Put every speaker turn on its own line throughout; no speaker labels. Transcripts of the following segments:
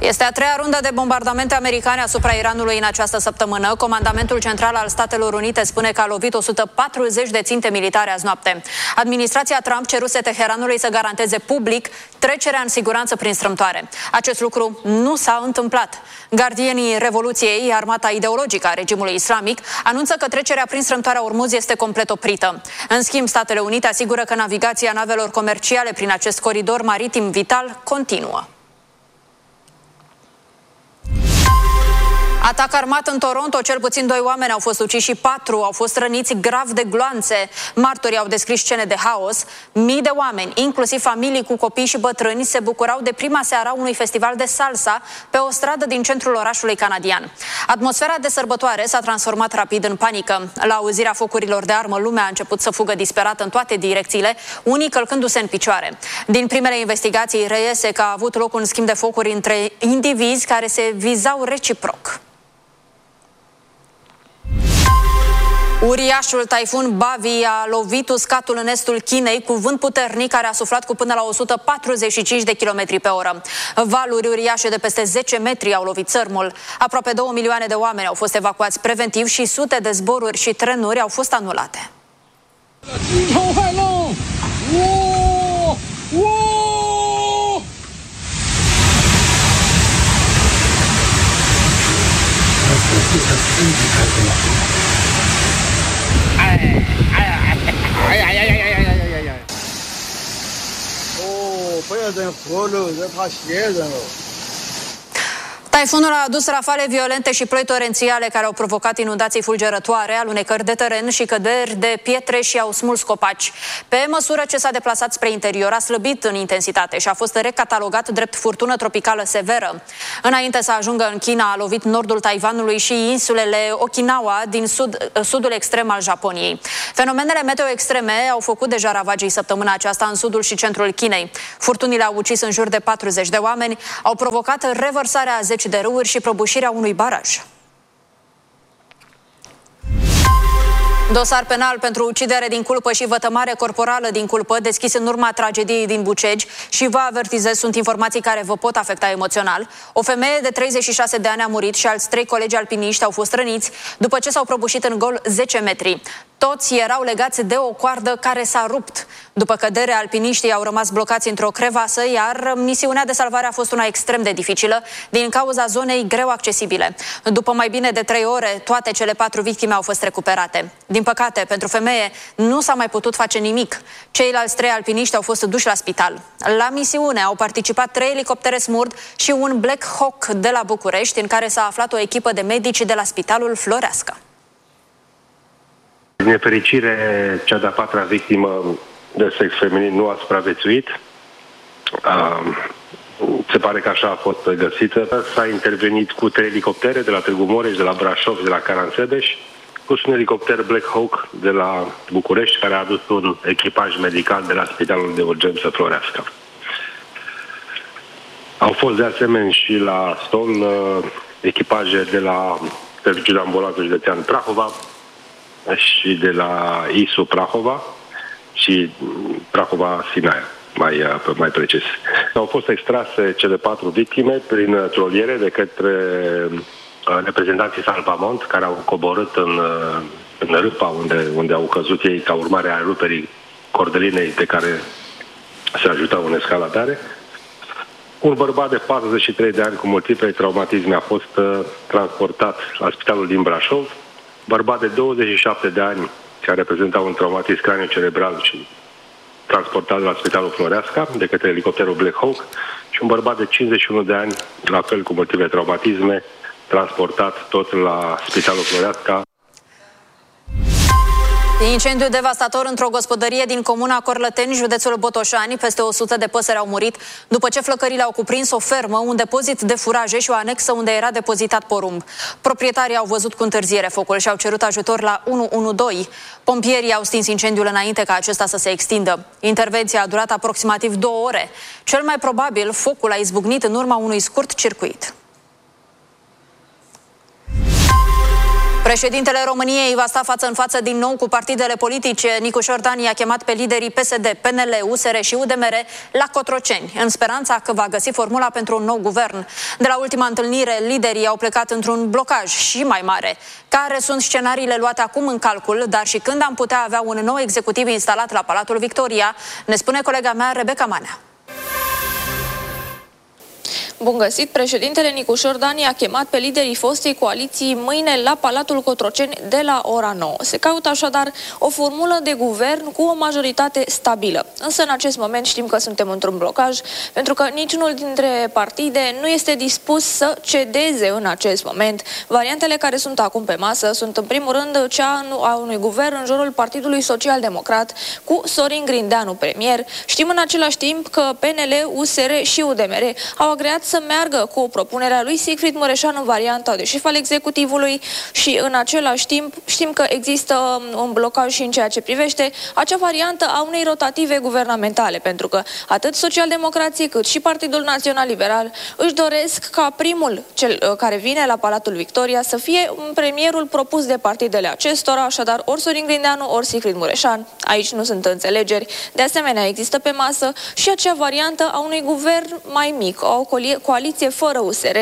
Este a treia rundă de bombardamente americane asupra Iranului în această săptămână. Comandamentul Central al Statelor Unite spune că a lovit 140 de ținte militare azi noapte. Administrația Trump ceruse Teheranului să garanteze public trecerea în siguranță prin strâmtoare. Acest lucru nu s-a întâmplat. Gardienii Revoluției, armata ideologică a regimului islamic, anunță că trecerea prin strâmtoarea Ormuz este complet oprită. În schimb, Statele Unite asigură că navigația navelor comerciale prin acest coridor maritim vital continuă. Atac armat în Toronto, cel puțin 2 oameni au fost uciși și 4 au fost răniți grav de gloanțe. Martorii au descris scene de haos. Mii de oameni, inclusiv familii cu copii și bătrâni, se bucurau de prima seară a unui festival de salsa pe o stradă din centrul orașului canadian. Atmosfera de sărbătoare s-a transformat rapid în panică. La auzirea focurilor de armă, lumea a început să fugă disperată în toate direcțiile, unii călcându-se în picioare. Din primele investigații reiese că a avut loc un schimb de focuri între indivizi care se vizau reciproc. Uriașul taifun Bavi a lovit uscatul în estul Chinei cu vânt puternic care a suflat cu până la 145 de km pe oră. Valuri uriașe de peste 10 metri au lovit țărmul. Aproape 2 milioane de oameni au fost evacuați preventiv și sute de zboruri și trenuri au fost anulate. Taifunul a adus rafale violente și ploi torențiale care au provocat inundații fulgerătoare, alunecări de teren și căderi de pietre și au smuls copaci. Pe măsură ce s-a deplasat spre interior, a slăbit în intensitate și a fost recatalogat drept furtună tropicală severă. Înainte să ajungă în China, a lovit nordul Taiwanului și insulele Okinawa din sudul extrem al Japoniei. Fenomenele meteo extreme au făcut deja ravagii săptămâna aceasta în sudul și centrul Chinei. Furtunile au ucis în jur de 40 de oameni, au provocat revărsarea a 10 de râuri și prăbușirea unui baraj. Dosar penal pentru ucidere din culpă și vătămare corporală din culpă deschis în urma tragediei din Bucegi și vă avertizez, sunt informații care vă pot afecta emoțional. O femeie de 36 de ani a murit și alți 3 colegi alpiniști au fost răniți după ce s-au prăbușit în gol 10 metri. Toți erau legați de o coardă care s-a rupt. După cădere, alpiniștii au rămas blocați într-o crevasă, iar misiunea de salvare a fost una extrem de dificilă din cauza zonei greu accesibile. După mai bine de 3 ore, toate cele 4 victime au fost recuperate. Din păcate, pentru femeie, nu s-a mai putut face nimic. Ceilalți 3 alpiniști au fost duși la spital. La misiune au participat 3 elicoptere Smurd și un Black Hawk de la București, în care s-a aflat o echipă de medici de la Spitalul Floreasca.
Din nefericire, cea de-a 4-a victimă de sex feminin nu a supraviețuit. Se pare că așa a fost găsită. S-a intervenit cu 3 elicoptere de la Târgu Mureș, de la Brașov, de la Caransebeș, plus un elicopter Black Hawk de la București, care a adus un echipaj medical de la Spitalul de Urgență Floreasca. Au fost de asemenea și la Ston echipaje de la Serviciul de Ambulanță Județean Prahova și de la ISU Prahova și Prahova-Sinaia, mai precis. Au fost extrase cele 4 victime prin troliere de către reprezentanții Salvamont, care au coborât în râpa unde au căzut ei ca urmare a ruperii cordelinei de care se ajutau în escaladare. Un bărbat de 43 de ani cu multiple traumatisme a fost transportat la spitalul din Brașov. Bărbat de 27 de ani care reprezenta un traumatism cranio-cerebral și transportat la Spitalul Floreasca de către elicopterul Black Hawk și un bărbat de 51 de ani, la fel cu multiple traumatisme, transportat tot la Spitalul Floreasca.
Incendiu devastator într-o gospodărie din comuna Corlăteni, județul Botoșani. Peste 100 de păsări au murit după ce flăcările au cuprins o fermă, un depozit de furaje și o anexă unde era depozitat porumb. Proprietarii au văzut cu întârziere focul și au cerut ajutor la 112. Pompierii au stins incendiul înainte ca acesta să se extindă. Intervenția a durat aproximativ 2 ore. Cel mai probabil, focul a izbucnit în urma unui scurt circuit. Președintele României va sta față în față din nou cu partidele politice. Nicu Șordan i-a chemat pe liderii PSD, PNL, USR și UDMR la Cotroceni, în speranța că va găsi formula pentru un nou guvern. De la ultima întâlnire, liderii au plecat într-un blocaj și mai mare. Care sunt scenariile luate acum în calcul, dar și când am putea avea un nou executiv instalat la Palatul Victoria, ne spune colega mea Rebecca Manea.
Bun găsit! Președintele Nicu Șordan i-a chemat pe liderii fostei coaliții mâine la Palatul Cotroceni de la ora 9. Se caută așadar o formulă de guvern cu o majoritate stabilă. Însă în acest moment știm că suntem într-un blocaj, pentru că niciunul dintre partide nu este dispus să cedeze în acest moment. Variantele care sunt acum pe masă sunt în primul rând cea a unui guvern în jurul Partidului Social Democrat cu Sorin Grindeanu premier. Știm în același timp că PNL, USR și UDMR au agreat să meargă cu propunerea lui Sigfrid Mureșan în varianta de șef al executivului și în același timp știm că există un blocaj și în ceea ce privește acea variantă a unei rotative guvernamentale, pentru că atât Socialdemocrații cât și Partidul Național Liberal își doresc ca primul, cel care vine la Palatul Victoria, să fie premierul propus de partidele acestora, așadar ori Sorin Grindeanu, ori Sigfrid Mureșan. Aici nu sunt înțelegeri. De asemenea, există pe masă și acea variantă a unui guvern mai mic, o coaliție fără USR,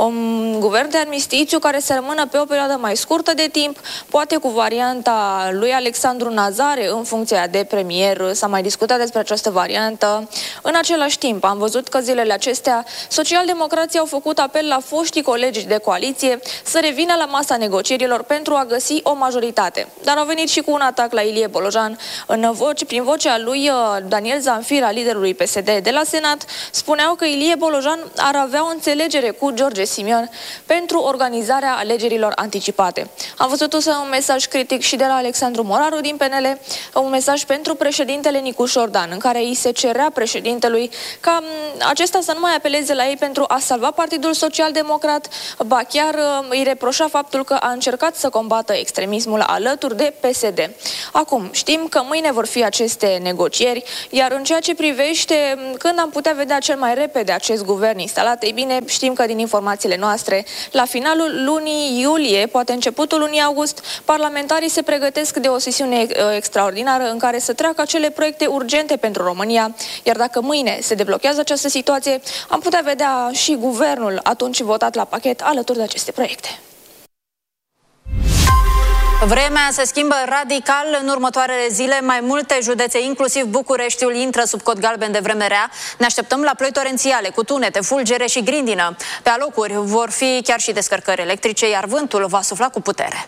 un guvern de armistițiu care să rămână pe o perioadă mai scurtă de timp, poate cu varianta lui Alexandru Nazare în funcția de premier. S-a mai discutat despre această variantă. În același timp, am văzut că zilele acestea socialdemocrații au făcut apel la foștii colegi de coaliție să revină la masa negocierilor pentru a găsi o majoritate. Dar au venit și cu un atac la Ilie Bolojan. Prin vocea lui Daniel Zanfir, liderului PSD de la Senat, spuneau că Ilie Bolojan ar avea o înțelegere cu George Simion pentru organizarea alegerilor anticipate. Am văzut un mesaj critic și de la Alexandru Moraru din PNL, un mesaj pentru președintele Nicu Șordan, în care îi se cerea președintelui ca acesta să nu mai apeleze la ei pentru a salva Partidul Social Democrat, ba chiar îi reproșa faptul că a încercat să combată extremismul alături de PSD. Acum, știm că mâine vor fi aceste negocieri, iar în ceea ce privește când am putea vedea cel mai repede acest guvern instalat, ei bine, știm că din informațiile noastre, la finalul lunii iulie, poate începutul lunii august, parlamentarii se pregătesc de o sesiune extraordinară în care să treacă acele proiecte urgente pentru România, iar dacă mâine se deblochează această situație, am putea vedea și guvernul atunci votat la pachet alături de aceste proiecte.
Vremea se schimbă radical în următoarele zile. Mai multe județe, inclusiv Bucureștiul, intră sub cod galben de vreme rea. Ne așteptăm la ploi torențiale, cu tunete, fulgere și grindină. Pe alocuri vor fi chiar și descărcări electrice, iar vântul va sufla cu putere.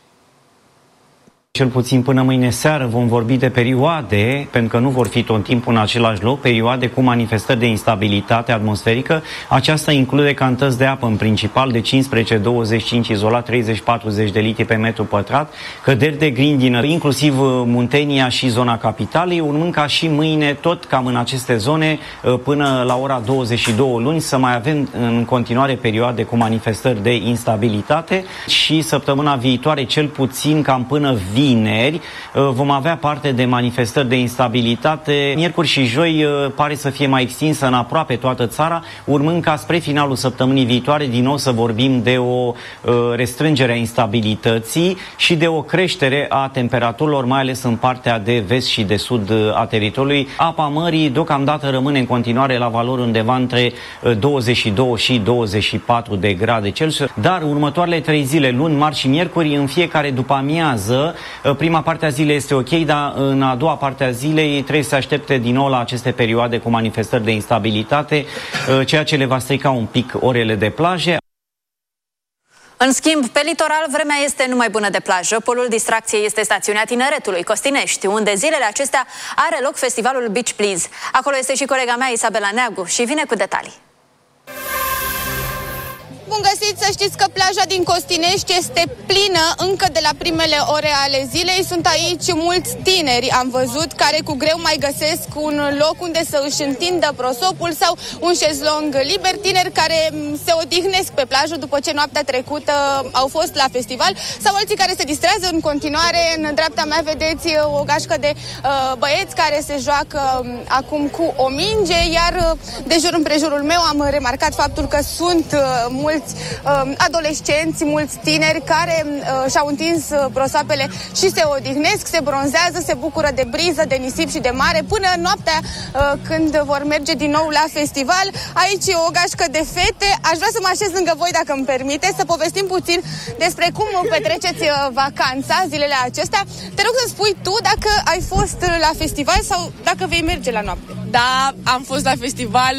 Cel puțin până mâine seară vom vorbi de perioade, pentru că nu vor fi tot timpul în același loc, perioade cu manifestări de instabilitate atmosferică. Aceasta include cantități de apă, în principal de 15-25, izolat 30-40 de litri pe metru pătrat, căderi de grindină, inclusiv Muntenia și zona capitalei, urmând ca și mâine, tot cam în aceste zone, până la ora 22 luni, să mai avem în continuare perioade cu manifestări de instabilitate și săptămâna viitoare, cel puțin cam până vineri, vom avea parte de manifestări de instabilitate. Miercuri și joi pare să fie mai extinsă în aproape toată țara, urmând ca spre finalul săptămânii viitoare din nou să vorbim de o restrângere a instabilității și de o creștere a temperaturilor, mai ales în partea de vest și de sud a teritoriului. Apa mării deocamdată rămâne în continuare la valori undeva între 22 și 24 de grade Celsius, dar următoarele 3 zile, luni, marți și miercuri, în fiecare după amiază, prima parte a zilei este ok, dar în a doua parte a zilei trebuie să se aștepte din nou la aceste perioade cu manifestări de instabilitate, ceea ce le va strica un pic orele de plaje.
În schimb, pe litoral, vremea este numai bună de plajă. Polul distracției este stațiunea Tineretului, Costinești, unde zilele acestea are loc festivalul Beach Please. Acolo este și colega mea, Isabela Neagu, și vine cu detalii.
Bun găsit, să știți că plaja din Costinești este plină încă de la primele ore ale zilei. Sunt aici mulți tineri, am văzut, care cu greu mai găsesc un loc unde să își întindă prosopul sau un șezlong liber. Tineri care se odihnesc pe plajă după ce noaptea trecută au fost la festival, sau alții care se distrează în continuare. În dreapta mea vedeți o gașcă de băieți care se joacă acum cu o minge, iar de jur împrejurul meu am remarcat faptul că sunt mulți mulți adolescenți, mulți tineri care și-au întins prosoapele și se odihnesc, se bronzează, se bucură de briză, de nisip și de mare, până noaptea când vor merge din nou la festival. Aici e o gașcă de fete. Aș vrea să mă așez lângă voi, dacă îmi permite, să povestim puțin despre cum petreceți vacanța, zilele acestea. Te rog să-mi spui tu dacă ai fost la festival sau dacă vei merge la noapte.
Da, am fost la festival.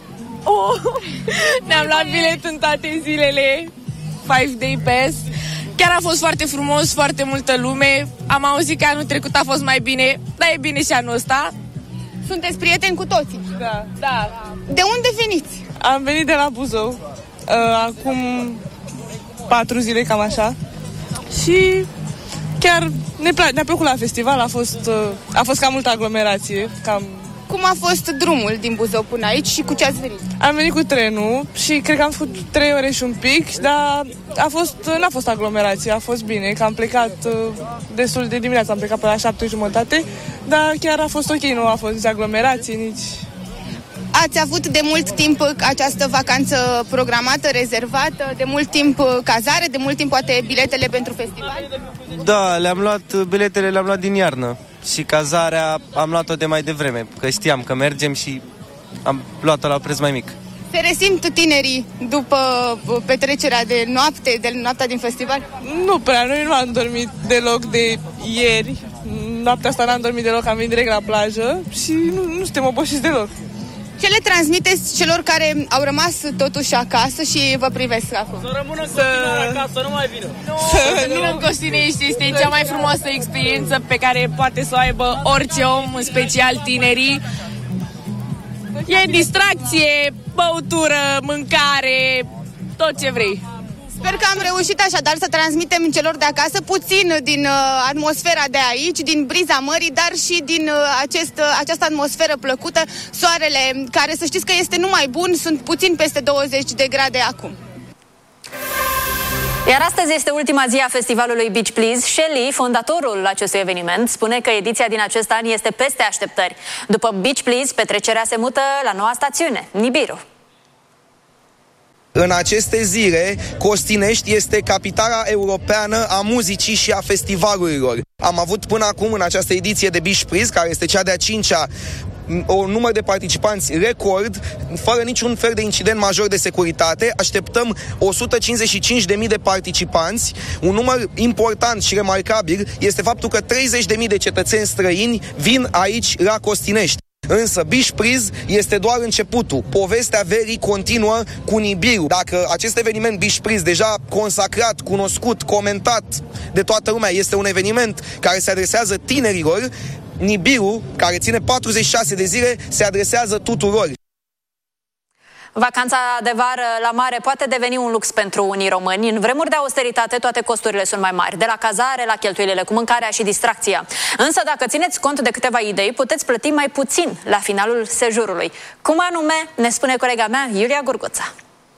Ne-am luat bilet în toate zilele, 5-day pass. Chiar a fost foarte frumos, foarte multă lume. Am auzit că anul trecut a fost mai bine, dar e bine și anul ăsta.
Sunteți prieteni cu toții?
Da.
De unde veniți?
Am venit de la Buzău, acum 4 zile, cam așa. Și chiar ne-a plăcut la festival, a fost cam multă aglomerație,
Cum a fost drumul din Buzău până aici și cu ce ați venit?
Am venit cu trenul și cred că am făcut 3 ore și un pic, dar n-a fost aglomerație, a fost bine, că am plecat destul de dimineață, am plecat pe la 7:30, dar chiar a fost ok, nu a fost nici aglomerație, nici...
Ați avut de mult timp această vacanță programată, rezervată, de mult timp cazare, de mult timp poate biletele pentru festival?
Da, biletele le-am luat din iarnă și cazarea am luat-o de mai devreme, că știam că mergem și am luat-o la preț mai mic.
Se resimt tinerii după petrecerea de noapte, de noaptea din festival?
Nu prea, noi nu am dormit deloc de ieri. Noaptea asta n-am dormit deloc, am venit direct la plajă și nu suntem obosiți deloc.
Ce le transmiteți celor care au rămas totuși acasă și vă privesc acum?
Să rămână acasă, nu mai vină.
Să vină în Costinești, este cea mai frumoasă experiență pe care poate să o aibă orice om, în special tinerii. E distracție, băutură, mâncare, tot ce vrei.
Sper că am reușit așadar să transmitem celor de acasă puțin din atmosfera de aici, din briza mării, dar și din această atmosferă plăcută. Soarele, care să știți că este numai bun, sunt puțin peste 20 de grade acum.
Iar astăzi este ultima zi a festivalului Beach Please. Shelly, fondatorul acestui eveniment, spune că ediția din acest an este peste așteptări. După Beach Please, petrecerea se mută la noua stațiune, Nibiru.
În aceste zile, Costinești este capitala europeană a muzicii și a festivalurilor. Am avut până acum, în această ediție de Beach Please, care este cea de-a 5-a, un număr de participanți record, fără niciun fel de incident major de securitate. Așteptăm 155.000 de participanți. Un număr important și remarcabil este faptul că 30.000 de cetățeni străini vin aici la Costinești. Însă Beach Please este doar începutul. Povestea verii continuă cu Nibiru. Dacă acest eveniment Beach Please, deja consacrat, cunoscut, comentat de toată lumea, este un eveniment care se adresează tinerilor, Nibiru, care ține 46 de zile, se adresează tuturor.
Vacanța de vară la mare poate deveni un lux pentru unii români. În vremuri de austeritate, toate costurile sunt mai mari, de la cazare la cheltuielile cu mâncarea și distracția. Însă, dacă țineți cont de câteva idei, puteți plăti mai puțin la finalul sejurului. Cum anume, ne spune colega mea, Iulia Gurguța.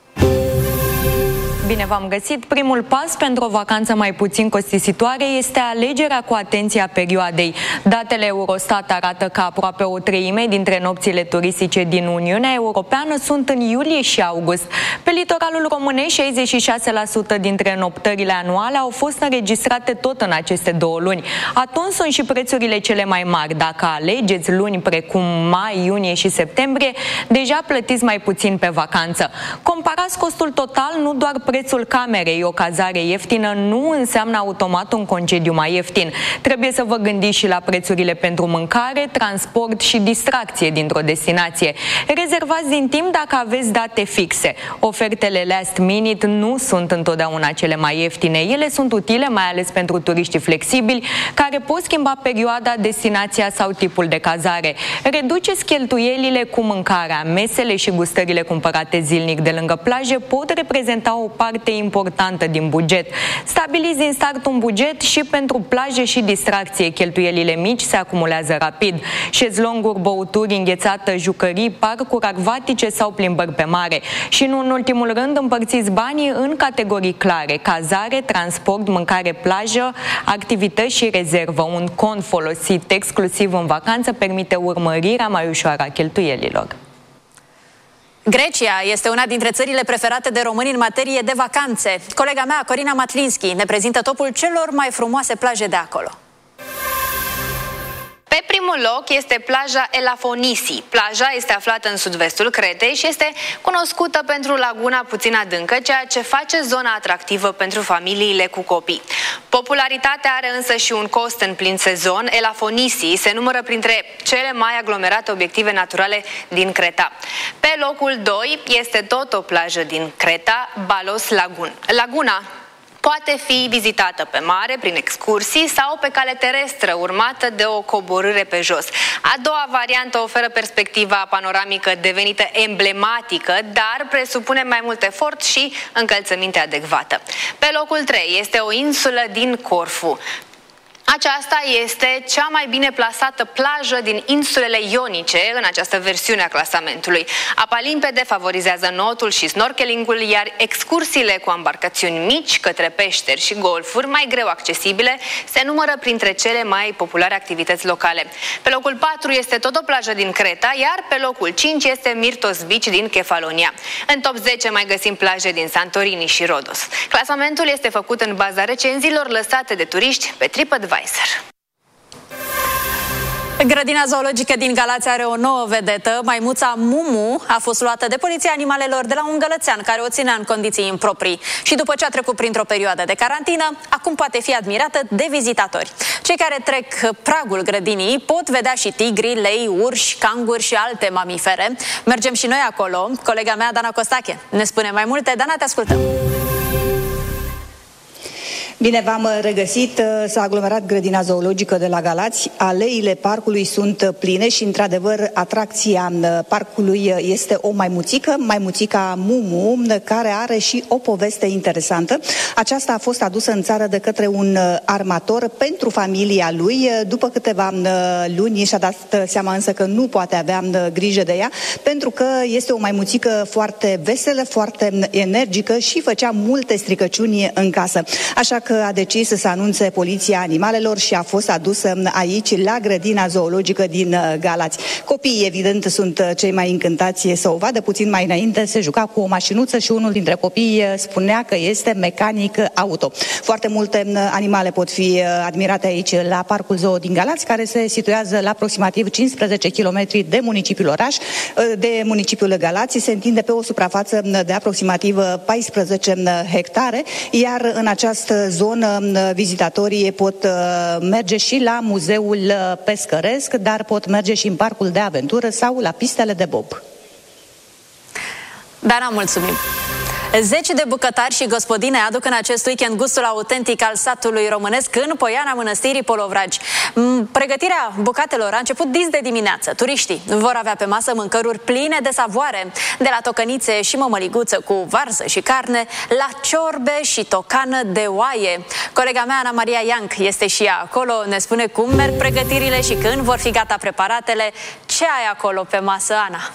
Bine v-am găsit! Primul pas pentru o vacanță mai puțin costisitoare este alegerea cu atenție a perioadei. Datele Eurostat arată că aproape o treime dintre nopțile turistice din Uniunea Europeană sunt în iulie și august. Pe litoralul românesc, 66% dintre noptările anuale au fost înregistrate tot în aceste 2 luni. Atunci sunt și prețurile cele mai mari. Dacă alegeți luni precum mai, iunie și septembrie, deja plătiți mai puțin pe vacanță. Comparați costul total, nu doar prețul camerei. O cazare ieftină nu înseamnă automat un concediu mai ieftin. Trebuie să vă gândiți și la prețurile pentru mâncare, transport și distracție dintr-o destinație. Rezervați din timp dacă aveți date fixe. Ofertele last minute nu sunt întotdeauna cele mai ieftine. Ele sunt utile mai ales pentru turiștii flexibili care pot schimba perioada, destinația sau tipul de cazare. Reduceți cheltuielile cu mâncarea. Mesele și gustările cumpărate zilnic de lângă plaje pot reprezenta o parte importantă din buget. Stabiliți din start un buget și pentru plaje și distracție. Cheltuielile mici se acumulează rapid. Șezlonguri, băuturi, înghețată, jucării, parcuri acvatice sau plimbări pe mare. Și nu în ultimul rând, împărțiți banii în categorii clare: cazare, transport, mâncare, plajă, activități și rezervă. Un cont folosit exclusiv în vacanță permite urmărirea mai ușoară a cheltuielilor.
Grecia este una dintre țările preferate de români în materie de vacanțe. Colega mea, Corina Matlinski, ne prezintă topul celor mai frumoase plaje de acolo.
Pe primul loc este plaja Elafonisi. Plaja este aflată în sud-vestul Cretei și este cunoscută pentru laguna puțin adâncă, ceea ce face zona atractivă pentru familiile cu copii. Popularitatea are însă și un cost în plin sezon. Elafonisi se numără printre cele mai aglomerate obiective naturale din Creta. Pe locul 2 este tot o plajă din Creta, Balos Lagun. Laguna poate fi vizitată pe mare, prin excursii sau pe cale terestră, urmată de o coborâre pe jos. A doua variantă oferă perspectiva panoramică devenită emblematică, dar presupune mai mult efort și încălțăminte adecvată. Pe locul 3 este o insulă din Corfu. Aceasta este cea mai bine plasată plajă din insulele ionice în această versiune a clasamentului. Apa limpede favorizează notul și snorkelingul, iar excursiile cu embarcațiuni mici către peșteri și golfuri, mai greu accesibile, se numără printre cele mai populare activități locale. Pe locul 4 este tot o plajă din Creta, iar pe locul 5 este Myrtos Beach din Kefalonia. În top 10 mai găsim plaje din Santorini și Rodos. Clasamentul este făcut în baza recenziilor lăsate de turiști pe TripAdvisor.
Grădina zoologică din Galați are o nouă vedetă. Maimuța Mumu a fost luată de Poliția Animalelor de la un gălățean care o ținea în condiții improprii. Și după ce a trecut printr-o perioadă de carantină, acum poate fi admirată de vizitatori. Cei care trec pragul grădinii pot vedea și tigri, lei, urși, canguri și alte mamifere. Mergem și noi acolo. Colega mea, Dana Costache, ne spune mai multe. Dana, te ascultăm.
Bine, v-am regăsit. S-a aglomerat grădina zoologică de la Galați. Aleile parcului sunt pline și, într-adevăr, atracția parcului este o maimuțică, maimuțica Mumu, care are și o poveste interesantă. Aceasta a fost adusă în țară de către un armator pentru familia lui. După câteva luni și-a dat seama însă că nu poate avea grijă de ea, pentru că este o maimuțică foarte veselă, foarte energică și făcea multe stricăciuni în casă. Așa că a decis să anunțe Poliția Animalelor și a fost adusă aici, la grădina zoologică din Galați. Copiii, evident, sunt cei mai încântați să o vadă. Puțin mai înainte se juca cu o mașinuță și unul dintre copii spunea că este mecanic auto. Foarte multe animale pot fi admirate aici la Parcul Zoo din Galați, care se situează la aproximativ 15 km de municipiul oraș, de municipiul Galați. Se întinde pe o suprafață de aproximativ 14 hectare, iar în această zonă vizitatorii pot merge și la muzeul pescăresc, dar pot merge și în parcul de aventură sau la pistele de bob.
Dana, mulțumim! Zeci de bucătari și gospodine aduc în acest weekend gustul autentic al satului românesc în Poiana Mănăstirii Polovragi. Pregătirea bucatelor a început dis de dimineață. Turiștii vor avea pe masă mâncăruri pline de savoare, de la tocănițe și mămăliguță cu varză și carne, la ciorbe și tocană de oaie. Colega mea, Ana Maria Ianc, este și ea acolo, ne spune cum merg pregătirile și când vor fi gata preparatele. Ce ai acolo pe masă, Ana?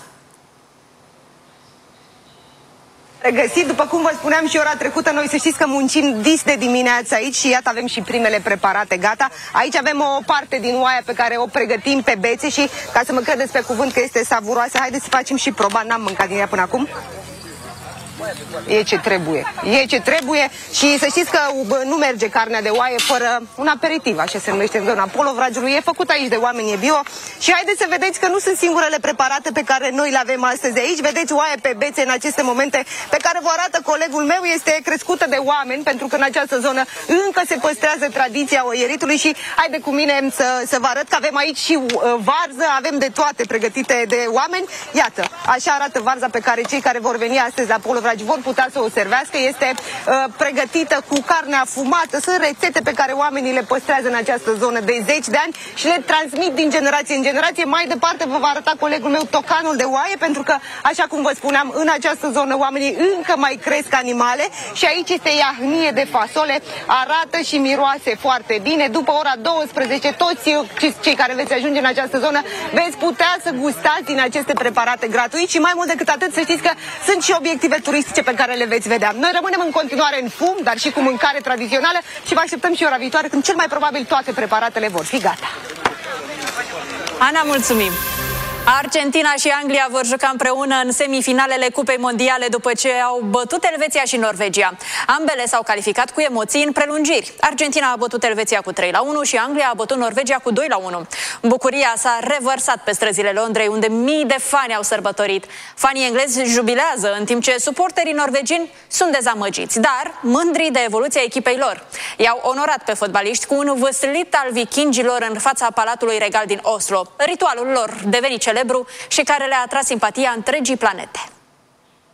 Regăsit, după cum vă spuneam și ora trecută, noi să știți că muncim dis de dimineață aici și iată avem și primele preparate gata. Aici avem o parte din oaia pe care o pregătim pe bețe și, ca să mă credeți pe cuvânt că este savuroasă, haideți să facem și proba, n-am mâncat din ea până acum. E ce trebuie, e ce trebuie și să știți că nu merge carnea de oaie fără un aperitiv, așa se numește în zona Polovragiului, e făcut aici de oameni, e bio și haideți să vedeți că nu sunt singurele preparate pe care noi le avem astăzi aici, vedeți oaie pe bețe în aceste momente pe care vă arată colegul meu, este crescută de oameni pentru că în această zonă încă se păstrează tradiția oieritului și haide cu mine să vă arăt că avem aici și varză, avem de toate pregătite de oameni, iată, așa arată varza pe care cei care vor veni astăzi la Polovragiului vor putea să o servească. Este pregătită cu carne afumată. Sunt rețete pe care oamenii le păstrează în această zonă de zeci de ani și le transmit din generație în generație. Mai departe vă va arăta colegul meu tocanul de oaie, pentru că, așa cum vă spuneam, în această zonă oamenii încă mai cresc animale și aici este iahnie de fasole. Arată și miroase foarte bine. După ora 12, toți cei care veți ajunge în această zonă veți putea să gustați din aceste preparate gratuit și mai mult decât atât să știți că sunt și obiective turistice pe care le veți vedea. Noi rămânem în continuare în fum, dar și cu mâncare tradițională și vă așteptăm și ora viitoare, când cel mai probabil toate preparatele vor fi gata.
Ana, mulțumim! Argentina și Anglia vor juca împreună în semifinalele Cupei Mondiale după ce au bătut Elveția și Norvegia. Ambele s-au calificat cu emoții în prelungiri. Argentina a bătut Elveția cu 3-1 și Anglia a bătut Norvegia cu 2-1. Bucuria s-a revărsat pe străzile Londrei, unde mii de fani au sărbătorit. Fanii englezi jubilează, în timp ce suporterii norvegini sunt dezamăgiți, dar mândri de evoluția echipei lor. I-au onorat pe fotbaliști cu un văslit al vikingilor în fața Palatului Regal din Oslo. Ritualul lor devenit celebru și care le-a atras simpatia întregii planete.